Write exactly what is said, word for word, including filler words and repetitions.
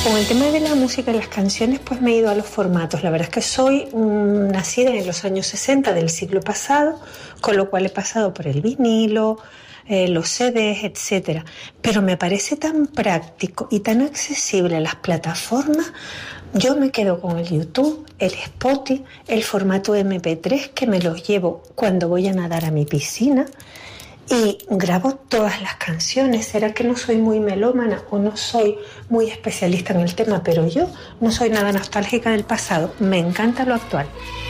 Con el tema de la música y las canciones, pues me he ido a los formatos. La verdad es que soy um, nacida en los años sesenta del siglo pasado, con lo cual he pasado por el vinilo, eh, los C Ds, etcétera. Pero me parece tan práctico y tan accesible las plataformas. Yo me quedo con el YouTube, el Spotify, el formato eme pe tres, que me los llevo cuando voy a nadar a mi piscina. Y grabo todas las canciones. Será que no soy muy melómana o no soy muy especialista en el tema, pero yo no soy nada nostálgica del pasado. Me encanta lo actual.